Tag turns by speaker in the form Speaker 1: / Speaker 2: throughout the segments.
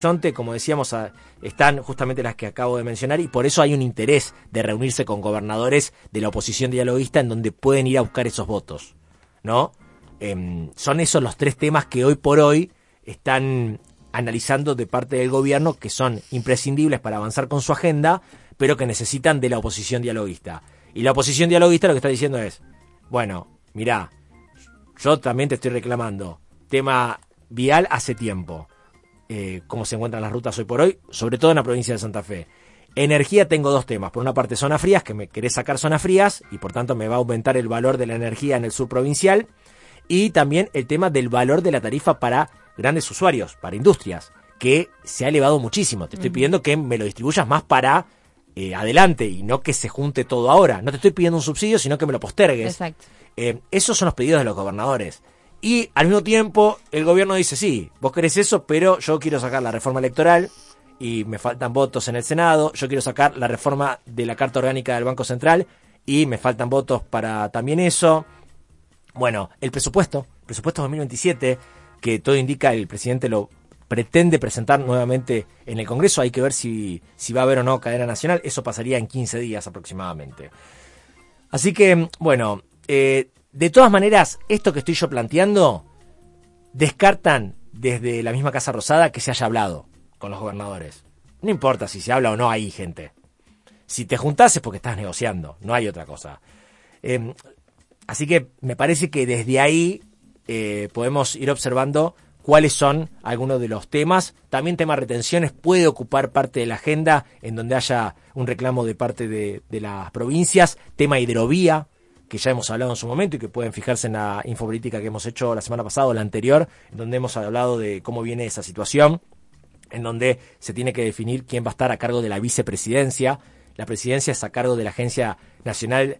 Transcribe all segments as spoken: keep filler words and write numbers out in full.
Speaker 1: como decíamos, a, están justamente las que acabo de mencionar, y por eso hay un interés de reunirse con gobernadores de la oposición dialoguista en donde pueden ir a buscar esos votos, ¿no? Eh, son esos los tres temas que hoy por hoy están analizando de parte del gobierno, que son imprescindibles para avanzar con su agenda, pero que necesitan de la oposición dialoguista. Y la oposición dialoguista lo que está diciendo es, bueno, mirá, yo también te estoy reclamando tema vial hace tiempo. Eh, cómo se encuentran las rutas hoy por hoy, sobre todo en la provincia de Santa Fe. Energía, tengo dos temas. Por una parte, zonas frías, que me querés sacar zonas frías, y por tanto me va a aumentar el valor de la energía en el sur provincial. Y también el tema del valor de la tarifa para grandes usuarios, para industrias, que se ha elevado muchísimo. Te estoy pidiendo que me lo distribuyas más para eh, adelante, y no que se junte todo ahora. No te estoy pidiendo un subsidio, sino que me lo postergues. Exacto. Eh, esos son los pedidos de los gobernadores. Y al mismo tiempo el gobierno dice, sí, vos querés eso, pero yo quiero sacar la reforma electoral y me faltan votos en el Senado, yo quiero sacar la reforma de la Carta Orgánica del Banco Central y me faltan votos para también eso. Bueno, el presupuesto, presupuesto dos mil veintisiete, que todo indica el presidente lo pretende presentar nuevamente en el Congreso, hay que ver si, si va a haber o no cadena nacional, eso pasaría en quince días aproximadamente. Así que, bueno, eh... de todas maneras, esto que estoy yo planteando, descartan desde la misma Casa Rosada que se haya hablado con los gobernadores. No importa si se habla o no ahí, gente. Si te juntás es porque estás negociando, no hay otra cosa. Eh, así que me parece que desde ahí eh, podemos ir observando cuáles son algunos de los temas. También tema retenciones puede ocupar parte de la agenda en donde haya un reclamo de parte de, de las provincias. Tema hidrovía, que ya hemos hablado en su momento y que pueden fijarse en la infopolítica que hemos hecho la semana pasada o la anterior, en donde hemos hablado de cómo viene esa situación, en donde se tiene que definir quién va a estar a cargo de la vicepresidencia. La presidencia es a cargo de la Agencia Nacional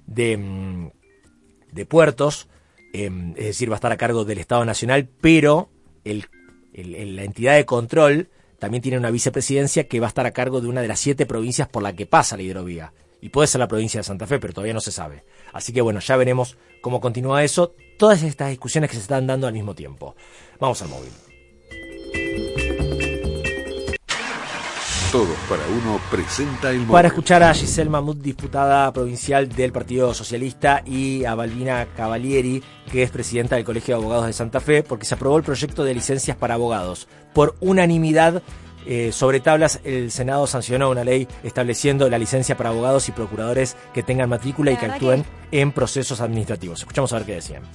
Speaker 1: de, de Puertos, eh, es decir, va a estar a cargo del Estado Nacional, pero el, el, el, la entidad de control también tiene una vicepresidencia que va a estar a cargo de una de las siete provincias por la que pasa la hidrovía. Y puede ser la provincia de Santa Fe, pero todavía no se sabe. Así que bueno, ya veremos cómo continúa eso. Todas estas discusiones que se están dando al mismo tiempo. Vamos al móvil.
Speaker 2: Todos para uno presenta el móvil.
Speaker 1: Para escuchar a Giselle Mahmoud, diputada provincial del Partido Socialista, y a Balbina Cavalieri, que es presidenta del Colegio de Abogados de Santa Fe, porque se aprobó el proyecto de licencias para abogados. Por unanimidad, Eh, sobre tablas, el Senado sancionó una ley estableciendo la licencia para abogados y procuradores que tengan matrícula y que actúen que... en procesos administrativos. Escuchamos a ver qué decían.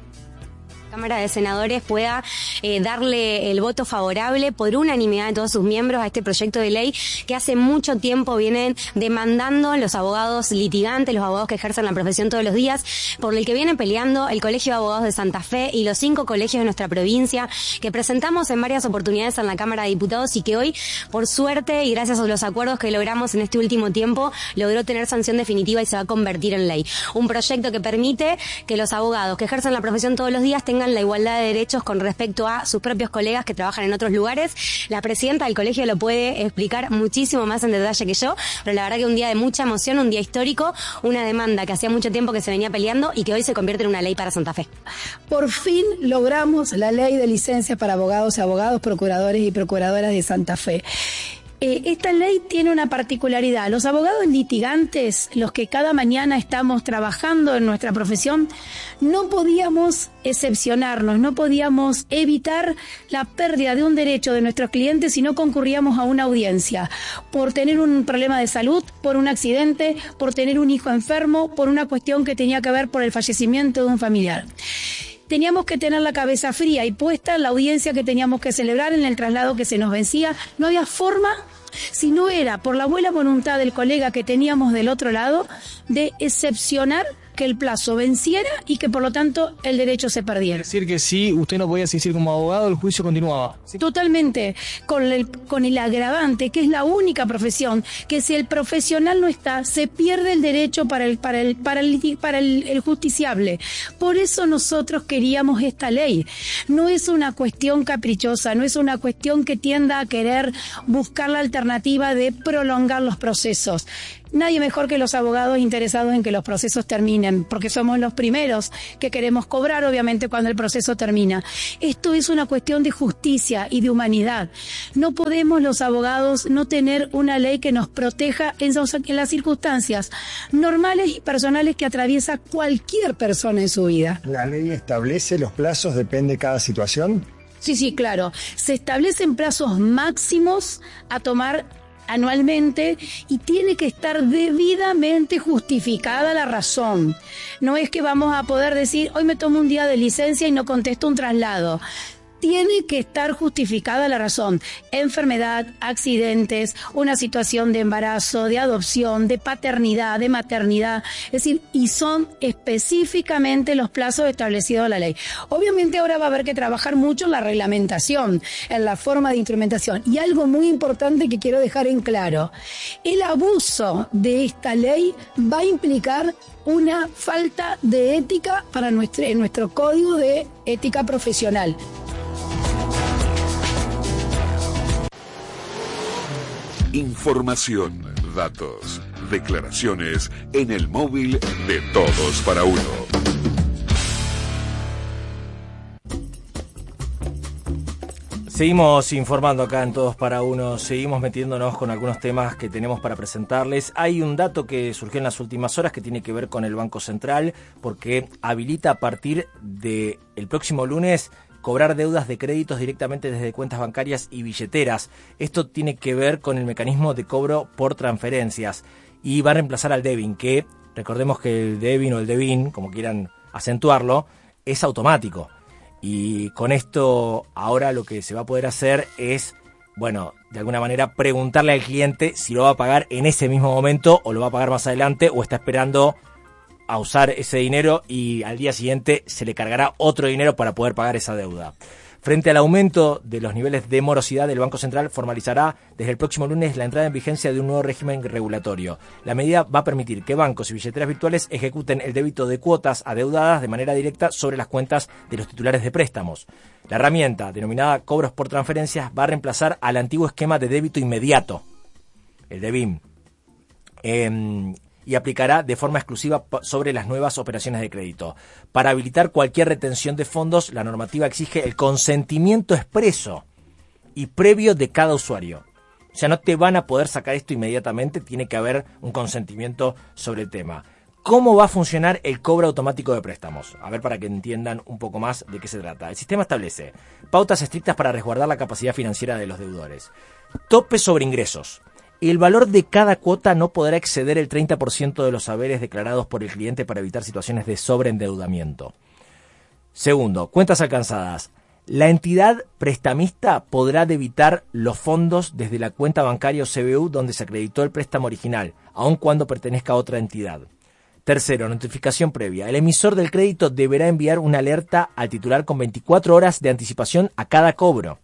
Speaker 3: Cámara de Senadores pueda eh, darle el voto favorable por unanimidad de todos sus miembros a este proyecto de ley que hace mucho tiempo vienen demandando los abogados litigantes, los abogados que ejercen la profesión todos los días, por el que vienen peleando el Colegio de Abogados de Santa Fe y los cinco colegios de nuestra provincia, que presentamos en varias oportunidades en la Cámara de Diputados y que hoy, por suerte y gracias a los acuerdos que logramos en este último tiempo, logró tener sanción definitiva y se va a convertir en ley. Un proyecto que permite que los abogados que ejercen la profesión todos los días tengan la igualdad de derechos con respecto a sus propios colegas que trabajan en otros lugares. La presidenta del colegio lo puede explicar muchísimo más en detalle que yo, pero la verdad que un día de mucha emoción, un día histórico, una demanda que hacía mucho tiempo que se venía peleando y que hoy se convierte en una ley para Santa Fe.
Speaker 4: Por fin logramos la ley de licencias para abogados y abogados, procuradores y procuradoras de Santa Fe. Eh, esta ley tiene una particularidad. Los abogados litigantes, los que cada mañana estamos trabajando en nuestra profesión, no podíamos excepcionarnos, no podíamos evitar la pérdida de un derecho de nuestros clientes si no concurríamos a una audiencia, por tener un problema de salud, por un accidente, por tener un hijo enfermo, por una cuestión que tenía que ver por el fallecimiento de un familiar. Teníamos que tener la cabeza fría y puesta en la audiencia que teníamos que celebrar, en el traslado que se nos vencía. No había forma, si no era por la buena voluntad del colega que teníamos del otro lado, de excepcionar que el plazo venciera y que por lo tanto el derecho se perdiera.
Speaker 5: Es decir, que si usted no podía asistir como abogado, el juicio continuaba. ¿Sí?
Speaker 4: Totalmente, con el, con el agravante, que es la única profesión, que si el profesional no está, se pierde el derecho para el, para el, para el, para el, el justiciable. Por eso nosotros queríamos esta ley. No es una cuestión caprichosa, no es una cuestión que tienda a querer buscar la alternativa de prolongar los procesos. nadie mejor que los abogados interesados en que los procesos terminen, porque somos los primeros que queremos cobrar, obviamente, cuando el proceso termina. Esto es una cuestión de justicia y de humanidad. No podemos los abogados no tener una ley que nos proteja en, en las circunstancias normales y personales que atraviesa cualquier persona en su vida.
Speaker 6: ¿La ley establece los plazos, depende de cada situación?
Speaker 4: Sí, sí, claro. Se establecen plazos máximos a tomar anualmente y tiene que estar debidamente justificada la razón. No es que vamos a poder decir, hoy me tomo un día de licencia y no contesto un traslado. Tiene que estar justificada la razón. Enfermedad, accidentes, una situación de embarazo, de adopción, de paternidad, de maternidad. Es decir, y son específicamente los plazos establecidos en la ley. Obviamente ahora va a haber que trabajar mucho en la reglamentación, en la forma de instrumentación. Y algo muy importante que quiero dejar en claro. El abuso de esta ley va a implicar una falta de ética para nuestro, en nuestro código de ética profesional.
Speaker 2: Información, datos, declaraciones en el móvil de Todos para Uno.
Speaker 1: Seguimos informando acá en Todos para Uno, seguimos metiéndonos con algunos temas que tenemos para presentarles. Hay un dato que surgió en las últimas horas que tiene que ver con el Banco Central, porque habilita a partir del próximo lunes cobrar deudas de créditos directamente desde cuentas bancarias y billeteras. Esto tiene que ver con el mecanismo de cobro por transferencias y va a reemplazar al Debin, que recordemos que el Debin o el Debin, como quieran acentuarlo, es automático. Y con esto ahora lo que se va a poder hacer es, bueno, de alguna manera preguntarle al cliente si lo va a pagar en ese mismo momento o lo va a pagar más adelante o está esperando a usar ese dinero y al día siguiente se le cargará otro dinero para poder pagar esa deuda. Frente al aumento de los niveles de morosidad, el Banco Central formalizará desde el próximo lunes la entrada en vigencia de un nuevo régimen regulatorio. La medida va a permitir que bancos y billeteras virtuales ejecuten el débito de cuotas adeudadas de manera directa sobre las cuentas de los titulares de préstamos. La herramienta, denominada cobros por transferencias, va a reemplazar al antiguo esquema de débito inmediato, el Debin, eh, y aplicará de forma exclusiva sobre las nuevas operaciones de crédito. Para habilitar cualquier retención de fondos, la normativa exige el consentimiento expreso y previo de cada usuario. O sea, no te van a poder sacar esto inmediatamente, tiene que haber un consentimiento sobre el tema. ¿Cómo va a funcionar el cobro automático de préstamos? A ver, para que entiendan un poco más de qué se trata. El sistema establece pautas estrictas para resguardar la capacidad financiera de los deudores. Tope sobre ingresos. El valor de cada cuota no podrá exceder el treinta por ciento de los saberes declarados por el cliente para evitar situaciones de sobreendeudamiento. Segundo, cuentas alcanzadas. La entidad prestamista podrá debitar los fondos desde la cuenta bancaria o C B U donde se acreditó el préstamo original, aun cuando pertenezca a otra entidad. Tercero, notificación previa. El emisor del crédito deberá enviar una alerta al titular con veinticuatro horas de anticipación a cada cobro.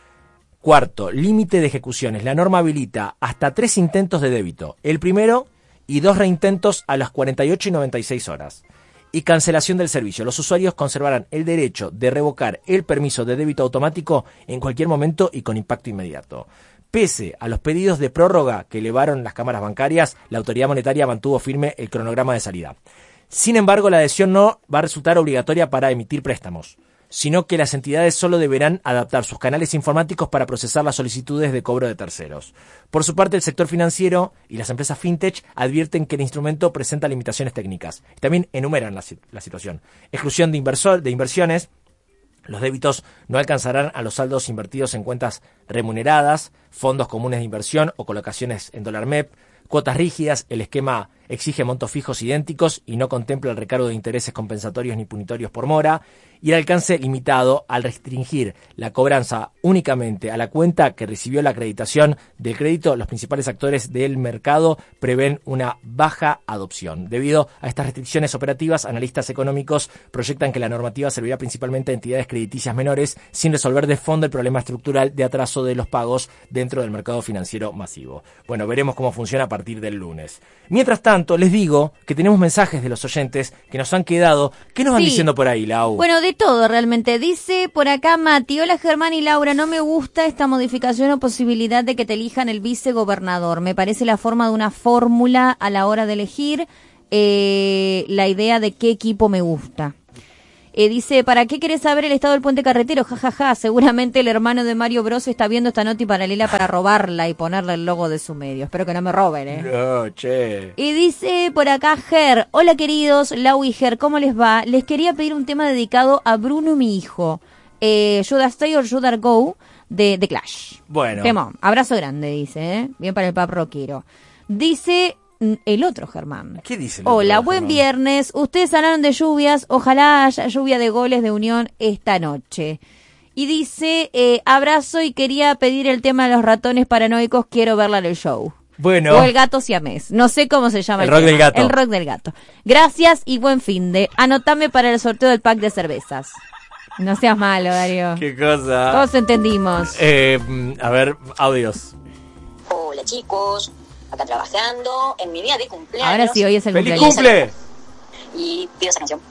Speaker 1: Cuarto, límite de ejecuciones. La norma habilita hasta tres intentos de débito. El primero y dos reintentos a las cuarenta y ocho y noventa y seis horas. Y cancelación del servicio. Los usuarios conservarán el derecho de revocar el permiso de débito automático en cualquier momento y con impacto inmediato. Pese a los pedidos de prórroga que elevaron las cámaras bancarias, la autoridad monetaria mantuvo firme el cronograma de salida. Sin embargo, la adhesión no va a resultar obligatoria para emitir préstamos, sino que las entidades solo deberán adaptar sus canales informáticos para procesar las solicitudes de cobro de terceros. Por su parte, el sector financiero y las empresas fintech advierten que el instrumento presenta limitaciones técnicas. También enumeran la, la situación. Exclusión de, inversor, de inversiones. Los débitos no alcanzarán a los saldos invertidos en cuentas remuneradas, fondos comunes de inversión o colocaciones en dólar M E P. Cuotas rígidas, el esquema exige montos fijos idénticos y no contempla el recargo de intereses compensatorios ni punitorios por mora, y el alcance limitado al restringir la cobranza únicamente a la cuenta que recibió la acreditación del crédito. Los principales actores del mercado prevén una baja adopción. Debido a estas restricciones operativas, analistas económicos proyectan que la normativa servirá principalmente a entidades crediticias menores sin resolver de fondo el problema estructural de atraso de los pagos dentro del mercado financiero masivo. Bueno, veremos cómo funciona. partir del lunes. Mientras tanto, les digo que tenemos mensajes de los oyentes que nos han quedado. ¿Qué nos van
Speaker 7: Sí.
Speaker 1: diciendo por ahí, Lau?
Speaker 7: Bueno, de todo realmente. Dice por acá Mati, hola Germán y Laura, no me gusta esta modificación o posibilidad de que te elijan el vicegobernador. Me parece la forma de una fórmula a la hora de elegir eh, la idea de qué equipo me gusta. Eh, dice, ¿para qué querés saber el estado del puente carretero? Ja, ja, ja. Seguramente el hermano de Mario Bros está viendo esta nota y paralela para robarla y ponerle el logo de su medio. Espero que no me roben, ¿eh?
Speaker 1: No, che.
Speaker 7: Y dice por acá Ger, hola queridos, Lau y Ger, ¿cómo les va? Les quería pedir un tema dedicado a Bruno, mi hijo. Eh, Should I Stay or Should I Go? De The Clash.
Speaker 1: Bueno.
Speaker 7: Temón, abrazo grande, dice, ¿eh? Bien para el pap rockero. Dice mm, el otro Germán.
Speaker 1: ¿Qué dice el otro
Speaker 7: Hola, buen
Speaker 1: Germán?
Speaker 7: viernes. Ustedes hablaron de lluvias. Ojalá haya lluvia de goles de Unión esta noche. Y dice, eh, abrazo y quería pedir el tema de los ratones paranoicos. Quiero verla en el show.
Speaker 1: Bueno.
Speaker 7: O el gato siamés. No sé cómo se llama
Speaker 1: El
Speaker 7: el,
Speaker 1: rock
Speaker 7: tema.
Speaker 1: del gato.
Speaker 7: El rock del gato. Gracias y buen fin de. Anotame para el sorteo del pack de cervezas. No seas malo, Darío.
Speaker 1: ¿Qué cosa?
Speaker 7: Todos entendimos.
Speaker 1: Eh, a ver, audios.
Speaker 8: Hola chicos, acá trabajando en mi día de cumpleaños.
Speaker 7: Ahora sí, hoy es el
Speaker 1: ¡Feliz
Speaker 7: cumpleaños.
Speaker 1: cumple!
Speaker 8: Y pido esa canción.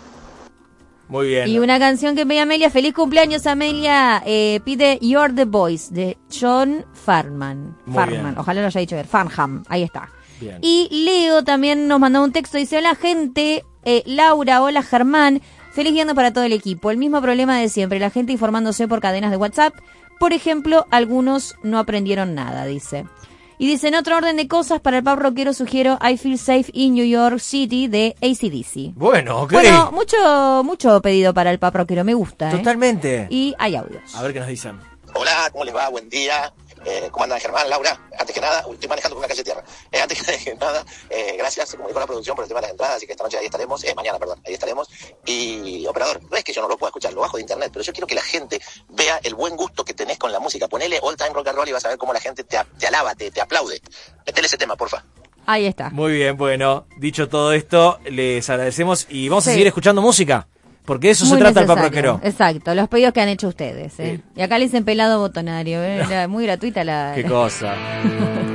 Speaker 1: Muy bien.
Speaker 7: Y una canción que pide Amelia. Feliz cumpleaños, Amelia. Eh, pide You're the Voice de John Farman.
Speaker 1: Muy
Speaker 7: Farman.
Speaker 1: bien.
Speaker 7: Ojalá lo haya dicho bien. Farnham. Ahí está.
Speaker 1: Bien.
Speaker 7: Y Leo también nos mandó un texto. Dice, hola gente. Eh, Laura, hola Germán. Feliz viernes para todo el equipo. El mismo problema de siempre. La gente informándose por cadenas de WhatsApp. Por ejemplo, algunos no aprendieron nada, dice. Y dice, en otro orden de cosas, para el pub rockero sugiero I Feel Safe in New York City de A C D C.
Speaker 1: Bueno, ok.
Speaker 7: Bueno, mucho mucho pedido para el pub rockero, me gusta, ¿eh?
Speaker 1: Totalmente.
Speaker 7: Y hay audios.
Speaker 1: A ver qué nos dicen.
Speaker 9: Hola, ¿cómo les va? Buen día. Eh, ¿Cómo andan, Germán, Laura? Antes que nada, uy, estoy manejando con una calle de tierra. Eh, antes que nada, eh, gracias, se comunicó la producción por el tema de las entradas, así que esta noche ahí estaremos, eh, mañana, perdón, ahí estaremos. Y, operador, no es que yo no lo pueda escuchar, lo bajo de internet, pero yo quiero que la gente vea el buen gusto que tenés con la música. Ponele All Time Rock and Roll y vas a ver cómo la gente te, te alaba, te, te aplaude. Metele ese tema, porfa.
Speaker 7: Ahí está.
Speaker 1: Muy bien, bueno, dicho todo esto, les agradecemos y vamos a
Speaker 7: Sí.
Speaker 1: seguir escuchando música. Porque de eso
Speaker 7: Muy
Speaker 1: se trata el pub
Speaker 7: necesario.
Speaker 1: rockero.
Speaker 7: Exacto, los pedidos que han hecho ustedes, ¿eh?
Speaker 1: Sí.
Speaker 7: Y acá le dicen pelado botonario, ¿eh? Era muy gratuita la...
Speaker 1: Qué cosa.